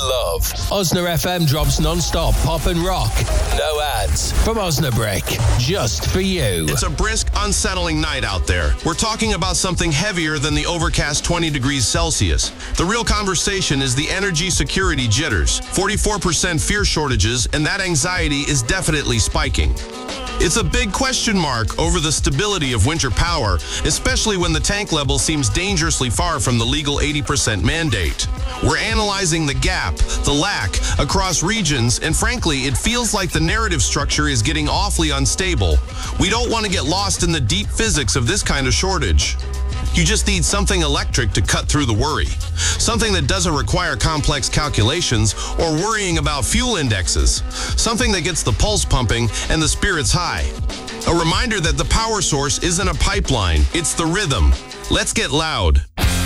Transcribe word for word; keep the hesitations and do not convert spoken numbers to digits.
love. Osna F M drops non-stop pop and rock. No ads. From Osnabrick. Just for you. It's a brisk, unsettling night out there. We're talking about something heavier than the overcast twenty degrees Celsius. The real conversation is the energy security jitters. forty-four percent fear shortages, and that anxiety is definitely spiking. It's a big question mark over the stability of winter power, especially when the tank level seems dangerously far from the legal eighty percent mandate. We're analyzing the gap, the lack, across regions, and frankly, it feels like the narrative structure is getting awfully unstable. We don't want to get lost in the deep physics of this kind of shortage. You just need something electric to cut through the worry. Something that doesn't require complex calculations or worrying about fuel indexes. Something that gets the pulse pumping and the spirits high. A reminder that the power source isn't a pipeline, it's the rhythm. Let's get loud.